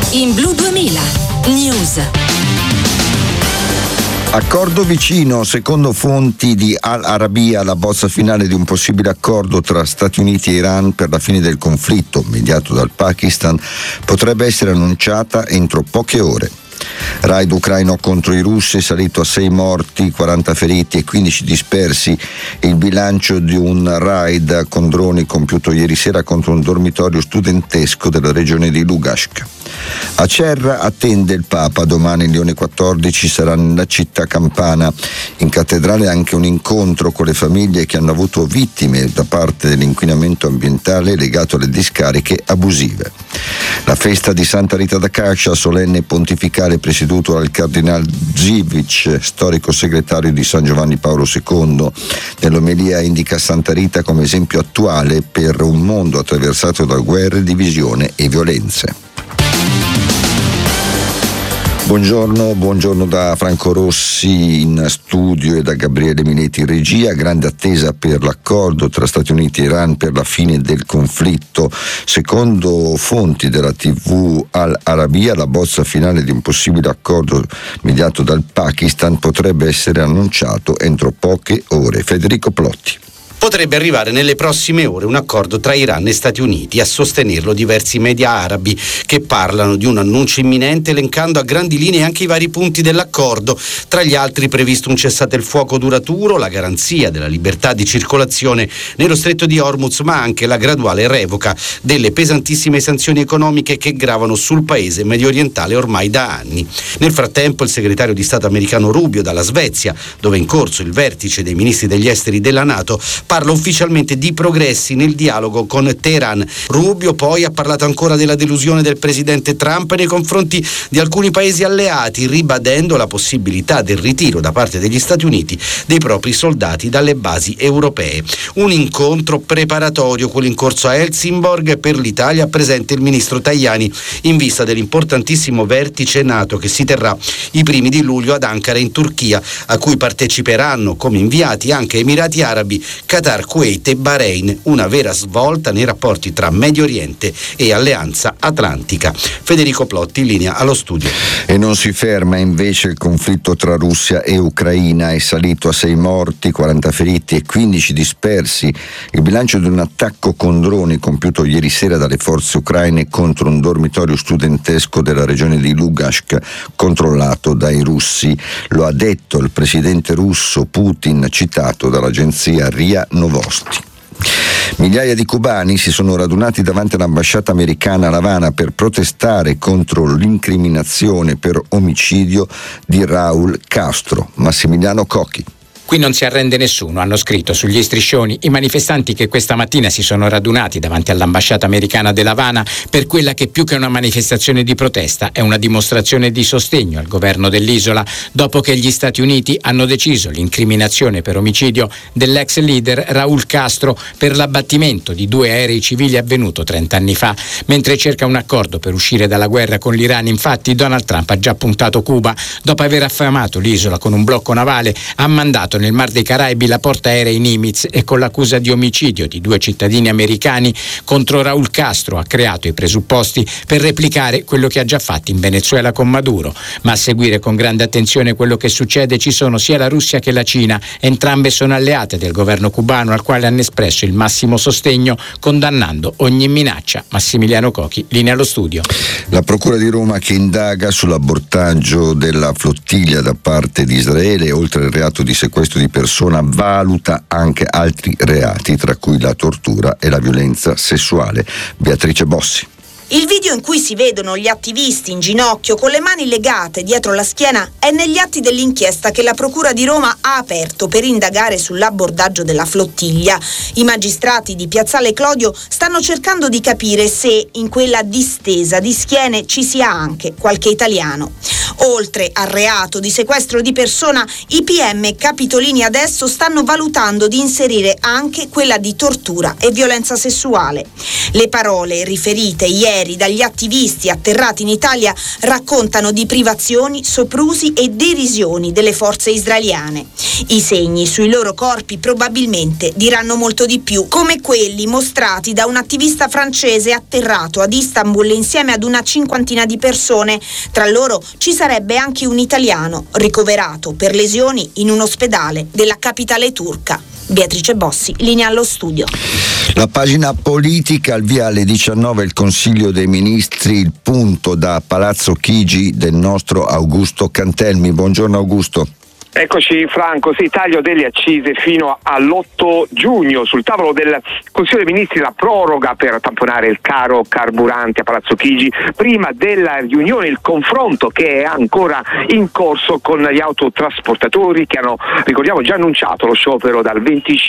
In Blu 2000 News. Accordo vicino, secondo fonti di Al Arabiya, la bozza finale di un possibile accordo tra Stati Uniti e Iran per la fine del conflitto, mediato dal Pakistan, potrebbe essere annunciata entro poche ore. Raid ucraino contro i russi è salito a 6 morti, 40 feriti e 15 dispersi, il bilancio di un raid con droni compiuto ieri sera contro un dormitorio studentesco della regione di Lugansk. A Cerra attende il Papa, domani Leone XIV sarà nella città campana. In cattedrale anche un incontro con le famiglie che hanno avuto vittime da parte dell'inquinamento ambientale legato alle discariche abusive. La festa di Santa Rita da Cascia, solenne pontificale presieduto dal Cardinal Zivic, storico segretario di San Giovanni Paolo II. Nell'omelia indica Santa Rita come esempio attuale per un mondo attraversato da guerre, divisione e violenze. Buongiorno da Franco Rossi in studio e da Gabriele Minetti in regia. Grande attesa per l'accordo tra Stati Uniti e Iran per la fine del conflitto. Secondo fonti della TV Al Arabiya, la bozza finale di un possibile accordo mediato dal Pakistan potrebbe essere annunciato entro poche ore. Federico Plotti. Potrebbe arrivare nelle prossime ore un accordo tra Iran e Stati Uniti, a sostenerlo diversi media arabi che parlano di un annuncio imminente, elencando a grandi linee anche i vari punti dell'accordo, tra gli altri previsto un cessate il fuoco duraturo, la garanzia della libertà di circolazione nello stretto di Hormuz, ma anche la graduale revoca delle pesantissime sanzioni economiche che gravano sul paese mediorientale ormai da anni. Nel frattempo il segretario di Stato americano Rubio dalla Svezia, dove è in corso il vertice dei ministri degli esteri della NATO, parla ufficialmente di progressi nel dialogo con Teheran. Rubio poi ha parlato ancora della delusione del presidente Trump nei confronti di alcuni paesi alleati, ribadendo la possibilità del ritiro da parte degli Stati Uniti dei propri soldati dalle basi europee. Un incontro preparatorio, quello in corso a Helsingborg. Per l'Italia presente il ministro Tajani in vista dell'importantissimo vertice NATO che si terrà i primi di luglio ad Ankara in Turchia, a cui parteciperanno come inviati anche Emirati Arabi, Qatar, Kuwait e Bahrain, una vera svolta nei rapporti tra Medio Oriente e Alleanza Atlantica. Federico Plotti, in linea allo studio. E non si ferma invece il conflitto tra Russia e Ucraina, è salito a 6 morti, 40 feriti e 15 dispersi. Il bilancio di un attacco con droni compiuto ieri sera dalle forze ucraine contro un dormitorio studentesco della regione di Lugansk, controllato dai russi. Lo ha detto il presidente russo Putin, citato dall'agenzia RIA Novosti. Migliaia di cubani si sono radunati davanti all'ambasciata americana a L'Avana per protestare contro l'incriminazione per omicidio di Raúl Castro. Massimiliano Cocchi. Qui non si arrende nessuno, hanno scritto sugli striscioni i manifestanti che questa mattina si sono radunati davanti all'ambasciata americana dell'Havana per quella che più che una manifestazione di protesta è una dimostrazione di sostegno al governo dell'isola, dopo che gli Stati Uniti hanno deciso l'incriminazione per omicidio dell'ex leader Raúl Castro per l'abbattimento di 2 aerei civili avvenuto 30 anni fa. Mentre cerca un accordo per uscire dalla guerra con l'Iran, infatti, Donald Trump ha già puntato Cuba. Dopo aver affamato l'isola con un blocco navale, ha mandato nel Mar dei Caraibi la portaerei Nimitz e con l'accusa di omicidio di 2 cittadini americani contro Raúl Castro ha creato i presupposti per replicare quello che ha già fatto in Venezuela con Maduro. Ma a seguire con grande attenzione quello che succede ci sono sia la Russia che la Cina, entrambe sono alleate del governo cubano al quale hanno espresso il massimo sostegno, condannando ogni minaccia. Massimiliano Cocchi, linea allo studio. La Procura di Roma che indaga sull'abordaggio della flottiglia da parte di Israele, oltre al reato di sequestro di persona, valuta anche altri reati, tra cui la tortura e la violenza sessuale. Beatrice Bossi. Il video in cui si vedono gli attivisti in ginocchio con le mani legate dietro la schiena è negli atti dell'inchiesta che la Procura di Roma ha aperto per indagare sull'abbordaggio della flottiglia. I magistrati di Piazzale Clodio stanno cercando di capire se in quella distesa di schiene ci sia anche qualche italiano. Oltre al reato di sequestro di persona, i PM capitolini adesso stanno valutando di inserire anche quella di tortura e violenza sessuale. Le parole riferite ieri dagli attivisti atterrati in Italia raccontano di privazioni, soprusi e derisioni delle forze israeliane. I segni sui loro corpi probabilmente diranno molto di più, come quelli mostrati da un attivista francese atterrato ad Istanbul insieme ad una cinquantina di persone. Tra loro ci sarebbe anche un italiano ricoverato per lesioni in un ospedale della capitale turca. Beatrice Bossi, linea allo studio. La pagina politica, al via alle 19 il Consiglio dei Ministri, il punto da Palazzo Chigi del nostro Augusto Cantelmi. Buongiorno Augusto. Eccoci Franco, sì, taglio delle accise fino all'8 giugno. Sul tavolo del Consiglio dei Ministri la proroga per tamponare il caro carburanti a Palazzo Chigi. Prima della riunione il confronto che è ancora in corso con gli autotrasportatori che hanno, ricordiamo, già annunciato lo sciopero dal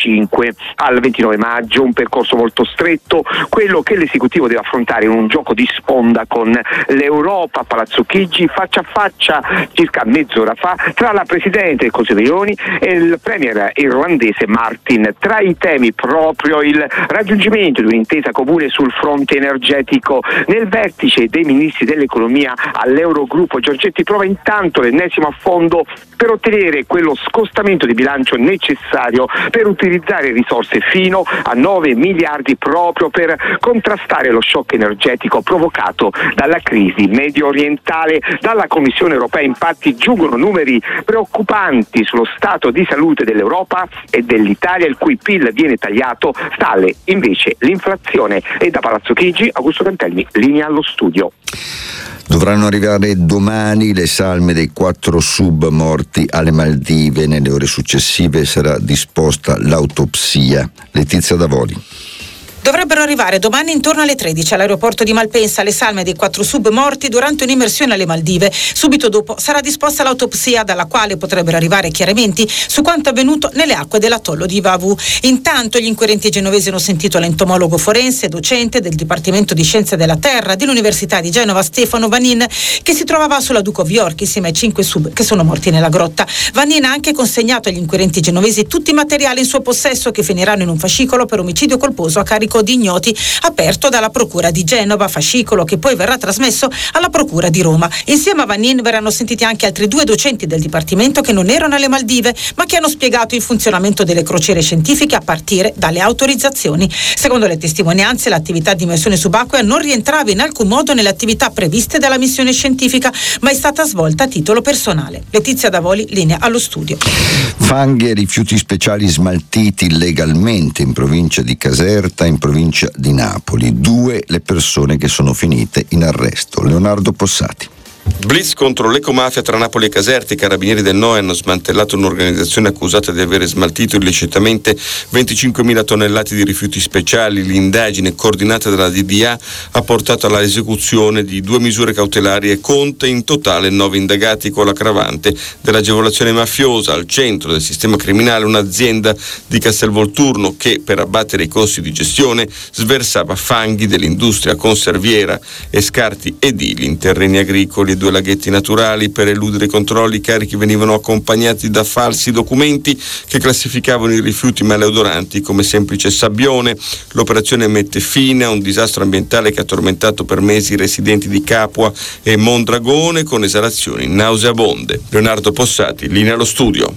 25 al 29 maggio, un percorso molto stretto, quello che l'esecutivo deve affrontare in un gioco di sponda con l'Europa a Palazzo Chigi, faccia a faccia circa mezz'ora fa tra la Presidente del Consiglio Meloni e il premier irlandese Martin. Tra i temi proprio il raggiungimento di un'intesa comune sul fronte energetico. Nel vertice dei ministri dell'economia all'Eurogruppo, Giorgetti prova intanto l'ennesimo affondo per ottenere quello scostamento di bilancio necessario per utilizzare risorse fino a 9 miliardi proprio per contrastare lo shock energetico provocato dalla crisi medio orientale. Dalla Commissione europea infatti giungono numeri preoccupanti sullo stato di salute dell'Europa e dell'Italia, il cui PIL viene tagliato, sale invece l'inflazione. E da Palazzo Chigi, Augusto Cantelmi, linea allo studio. Dovranno arrivare domani le salme dei 4 sub morti alle Maldive. Nelle ore successive sarà disposta l'autopsia. Letizia Davoli. Dovrebbero arrivare domani intorno alle 13 all'aeroporto di Malpensa le salme dei 4 sub morti durante un'immersione alle Maldive. Subito dopo sarà disposta l'autopsia, dalla quale potrebbero arrivare chiarimenti su quanto avvenuto nelle acque dell'atollo di Vavu. Intanto gli inquirenti genovesi hanno sentito l'entomologo forense, docente del Dipartimento di Scienze della Terra dell'Università di Genova, Stefano Vanin, che si trovava sulla Duke of York insieme ai 5 sub che sono morti nella grotta. Vanin ha anche consegnato agli inquirenti genovesi tutti i materiali in suo possesso che finiranno in un fascicolo per omicidio colposo a carico di ignoti aperto dalla Procura di Genova, fascicolo che poi verrà trasmesso alla Procura di Roma. Insieme a Vanin verranno sentiti anche altri 2 docenti del Dipartimento che non erano alle Maldive ma che hanno spiegato il funzionamento delle crociere scientifiche a partire dalle autorizzazioni. Secondo le testimonianze, l'attività di immersione subacquea non rientrava in alcun modo nelle attività previste dalla missione scientifica, ma è stata svolta a titolo personale. Letizia Davoli, linea allo studio. Fanghi e rifiuti speciali smaltiti illegalmente in provincia di Caserta, in provincia di Napoli. 2 le persone che sono finite in arresto. Leonardo Possati. Blitz contro l'ecomafia tra Napoli e Caserta. I carabinieri del NOE hanno smantellato un'organizzazione accusata di avere smaltito illecitamente 25.000 tonnellate di rifiuti speciali. L'indagine, coordinata dalla DDA, ha portato alla esecuzione di 2 misure cautelari e conta in totale 9 indagati con l'aggravante dell'agevolazione mafiosa. Al centro del sistema criminale un'azienda di Castelvolturno che, per abbattere i costi di gestione, sversava fanghi dell'industria conserviera e scarti edili in terreni agricoli. 2 laghetti naturali. Per eludere i controlli, i carichi venivano accompagnati da falsi documenti che classificavano i rifiuti maleodoranti come semplice sabbione. L'operazione mette fine a un disastro ambientale che ha tormentato per mesi i residenti di Capua e Mondragone con esalazioni nauseabonde. Leonardo Possati, linea allo studio.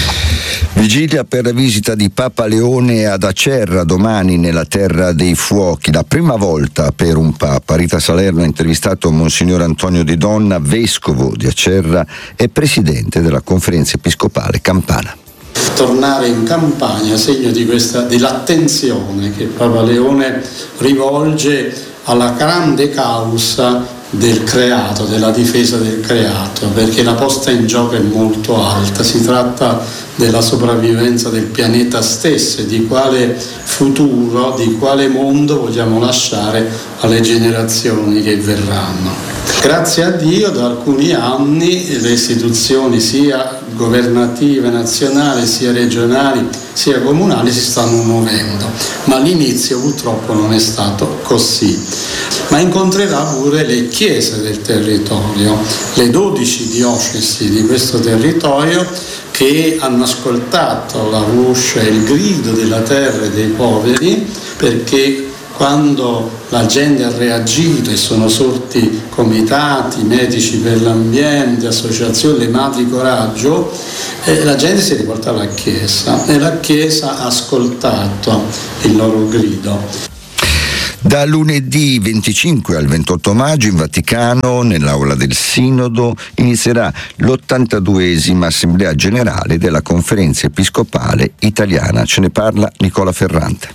Vigilia per la visita di Papa Leone ad Acerra domani nella Terra dei Fuochi. La prima volta per un Papa. Rita Salerno ha intervistato Monsignor Antonio Di Donna, vescovo di Acerra e presidente della Conferenza Episcopale Campana. Tornare in Campania, segno dell'attenzione che Papa Leone rivolge alla grande causa del creato, della difesa del creato, perché la posta in gioco è molto alta. Si tratta della sopravvivenza del pianeta stesso e di quale futuro, di quale mondo vogliamo lasciare alle generazioni che verranno. Grazie a Dio da alcuni anni le istituzioni sia governative nazionali, sia regionali sia comunali, si stanno muovendo, ma all'inizio purtroppo non è stato così. Ma incontrerà pure le chiese del territorio, le 12 diocesi di questo territorio che hanno ascoltato la voce, il grido della terra e dei poveri, perché quando la gente ha reagito e sono sorti comitati, medici per l'ambiente, associazioni, le Madri Coraggio, la gente si è rivolta alla Chiesa e la Chiesa ha ascoltato il loro grido. Da lunedì 25 al 28 maggio in Vaticano, nell'aula del Sinodo, inizierà l'82esima Assemblea Generale della Conferenza Episcopale Italiana. Ce ne parla Nicola Ferrante.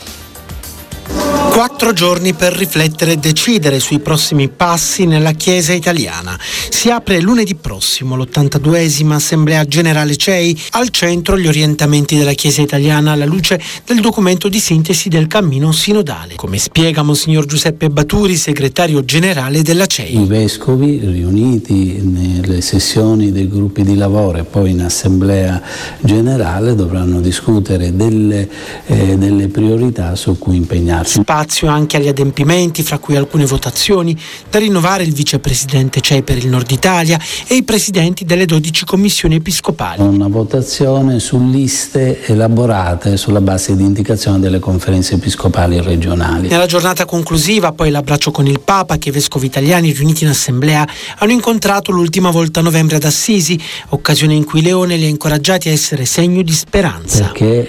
4 giorni per riflettere e decidere sui prossimi passi nella Chiesa italiana. Si apre lunedì prossimo l'82esima Assemblea Generale CEI, al centro gli orientamenti della Chiesa italiana alla luce del documento di sintesi del cammino sinodale, come spiega Monsignor Giuseppe Baturi, segretario generale della CEI. I vescovi riuniti nelle sessioni dei gruppi di lavoro e poi in Assemblea Generale dovranno discutere delle priorità su cui impegnarsi. Spazio anche agli adempimenti, fra cui alcune votazioni, da rinnovare il vicepresidente CEI per il Nord Italia e i presidenti delle 12 commissioni episcopali. Una votazione su liste elaborate sulla base di indicazione delle conferenze episcopali regionali. Nella giornata conclusiva poi l'abbraccio con il Papa, che i vescovi italiani riuniti in assemblea hanno incontrato l'ultima volta a novembre ad Assisi, occasione in cui Leone li ha incoraggiati a essere segno di speranza. Perché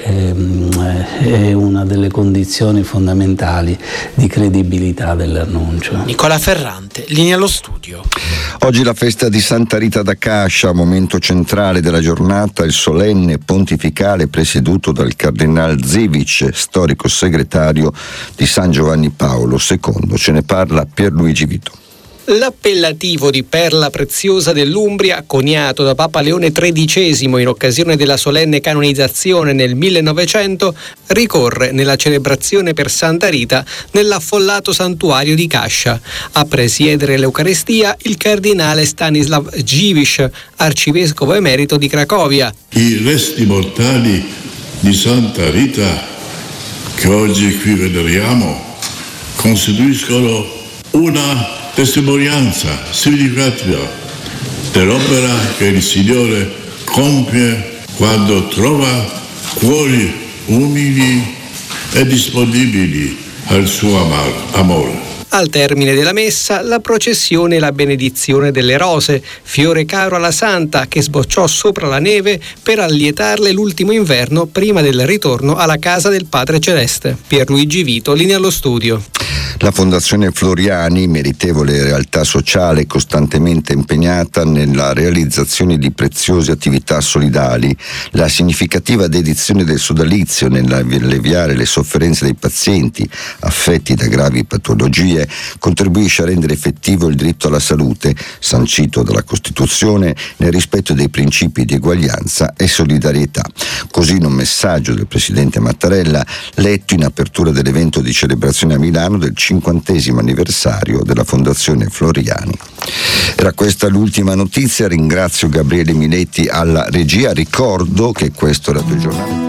è una delle condizioni fondamentali di credibilità dell'annuncio. Nicola Ferrante, linea allo studio. Oggi la festa di Santa Rita da Cascia, momento centrale della giornata, il solenne pontificale presieduto dal Cardinal Zivic, storico segretario di San Giovanni Paolo II. Ce ne parla Pierluigi Vito. L'appellativo di perla preziosa dell'Umbria, coniato da Papa Leone XIII in occasione della solenne canonizzazione nel 1900, ricorre nella celebrazione per Santa Rita nell'affollato santuario di Cascia. A presiedere l'Eucaristia il cardinale Stanislav Dziwisz, arcivescovo emerito di Cracovia. I resti mortali di Santa Rita, che oggi qui veneriamo, costituiscono una testimonianza significativa dell'opera che il Signore compie quando trova cuori umili e disponibili al suo amore. Al termine della messa, la processione e la benedizione delle rose, fiore caro alla Santa che sbocciò sopra la neve per allietarle l'ultimo inverno prima del ritorno alla casa del Padre Celeste. Pierluigi Vito, linea allo studio. La Fondazione Floriani, meritevole realtà sociale costantemente impegnata nella realizzazione di preziose attività solidali, la significativa dedizione del sodalizio nell'alleviare le sofferenze dei pazienti affetti da gravi patologie, contribuisce a rendere effettivo il diritto alla salute, sancito dalla Costituzione nel rispetto dei principi di eguaglianza e solidarietà. Così in un messaggio del Presidente Mattarella, letto in apertura dell'evento di celebrazione a Milano del 50° anniversario della Fondazione Floriani. Era questa l'ultima notizia, ringrazio Gabriele Miletti alla regia, ricordo che questo è radiogiornale.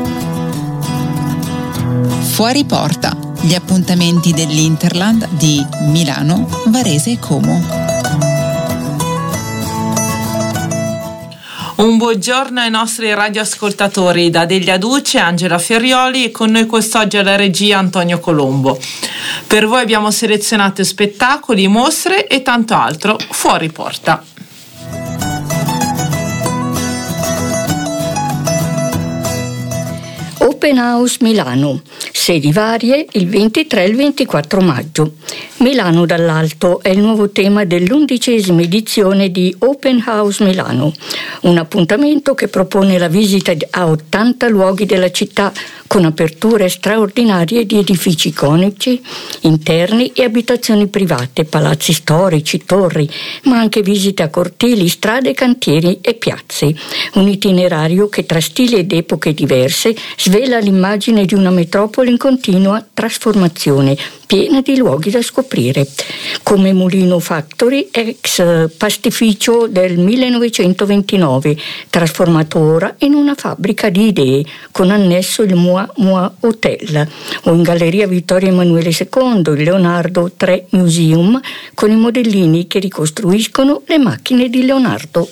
Fuori porta, gli appuntamenti dell'Interland di Milano, Varese e Como. Un buongiorno ai nostri radioascoltatori da Delia Duce, Angela Ferrioli e con noi quest'oggi alla regia Antonio Colombo. Per voi abbiamo selezionato spettacoli, mostre e tanto altro fuori porta. Open House Milano, sedi varie il 23 e il 24 maggio. Milano dall'alto è il nuovo tema dell'11ª edizione di Open House Milano, un appuntamento che propone la visita a 80 luoghi della città con aperture straordinarie di edifici iconici, interni e abitazioni private, palazzi storici, torri, ma anche visite a cortili, strade, cantieri e piazze. Un itinerario che tra stili ed epoche diverse svela l'immagine di una metropoli in continua trasformazione, piena di luoghi da scoprire, come Mulino Factory, ex pastificio del 1929, trasformato ora in una fabbrica di idee con annesso il Moi Hotel, o in Galleria Vittorio Emanuele II, il Leonardo III Museum, con i modellini che ricostruiscono le macchine di Leonardo.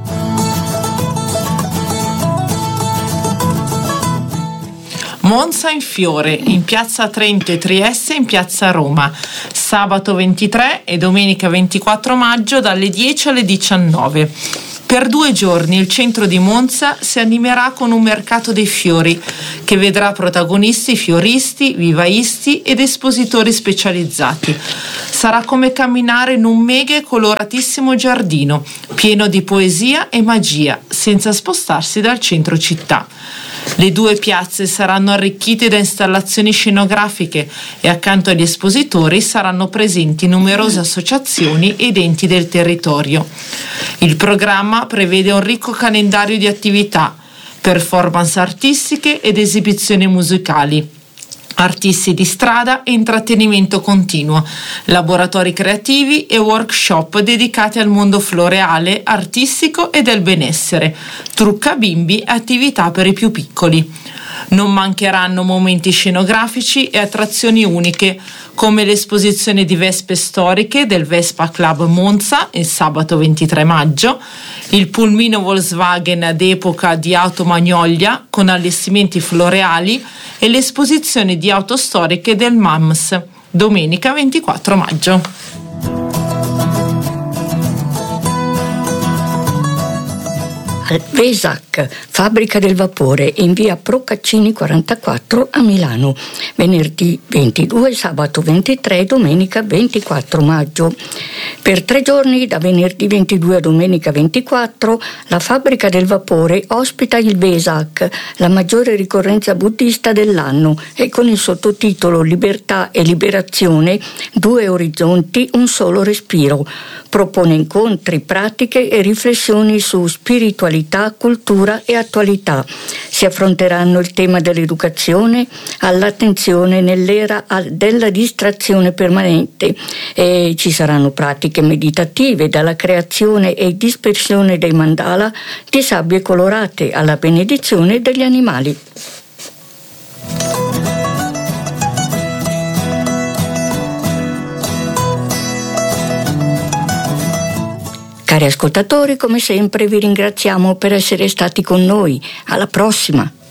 Monza in fiore, in piazza Trento e Trieste, in piazza Roma, sabato 23 e domenica 24 maggio dalle 10 alle 19. Per 2 giorni il centro di Monza si animerà con un mercato dei fiori che vedrà protagonisti fioristi, vivaisti ed espositori specializzati. Sarà come camminare in un mega e coloratissimo giardino, pieno di poesia e magia, senza spostarsi dal centro città. Le 2 piazze saranno arricchite da installazioni scenografiche e accanto agli espositori saranno presenti numerose associazioni ed enti del territorio. Il programma prevede un ricco calendario di attività, performance artistiche ed esibizioni musicali, artisti di strada e intrattenimento continuo, laboratori creativi e workshop dedicati al mondo floreale, artistico e del benessere, trucca bimbi e attività per i più piccoli. Non mancheranno momenti scenografici e attrazioni uniche, come l'esposizione di vespe storiche del Vespa Club Monza il sabato 23 maggio, il pulmino Volkswagen d'epoca di Auto Magnolia con allestimenti floreali e l'esposizione di auto storiche del MAMS domenica 24 maggio. Vesac, fabbrica del vapore, in via Procaccini 44 a Milano, venerdì 22, sabato 23, domenica 24 maggio. Per 3 giorni, da venerdì 22 a domenica 24, la fabbrica del vapore ospita il Vesac, la maggiore ricorrenza buddista dell'anno, e con il sottotitolo Libertà e Liberazione, 2 orizzonti, un solo respiro. Propone incontri, pratiche e riflessioni su spiritualità, cultura e attualità. Si affronteranno il tema dell'educazione all'attenzione nell'era della distrazione permanente e ci saranno pratiche meditative, dalla creazione e dispersione dei mandala di sabbie colorate alla benedizione degli animali. Cari ascoltatori, come sempre vi ringraziamo per essere stati con noi. Alla prossima!